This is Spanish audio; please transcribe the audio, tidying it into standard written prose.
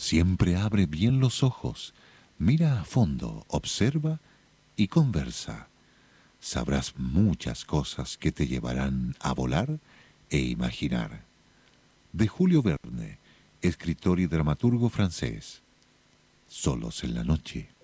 Siempre abre bien los ojos, mira a fondo, observa y conversa. Sabrás muchas cosas que te llevarán a volar e imaginar. De Julio Verne, escritor y dramaturgo francés. Solos en la noche.